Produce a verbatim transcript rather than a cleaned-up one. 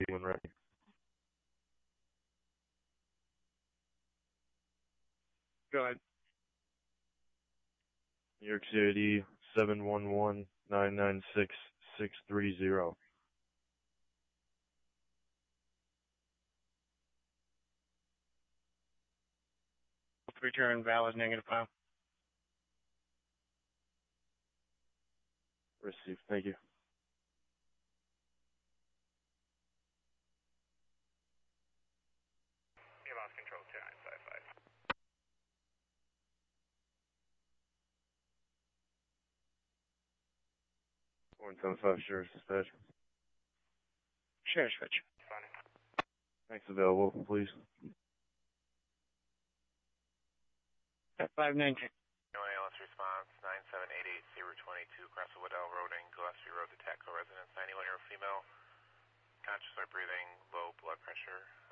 when ready. Go ahead. New York City, seven one one, nine nine six, six three zero. Return valid negative file. Received. Thank you. You lost control two nine five five. one seven five, Sheriff's Dispatch. Sheriff's Dispatch. Fine. Thanks, available, please. five nineteen. No A L S response, nine seven eight eight, zero twenty-two, across the Waddell Road and Gillespie Road to Tatco residence, ninety-one year old female, conscious or breathing, low blood pressure.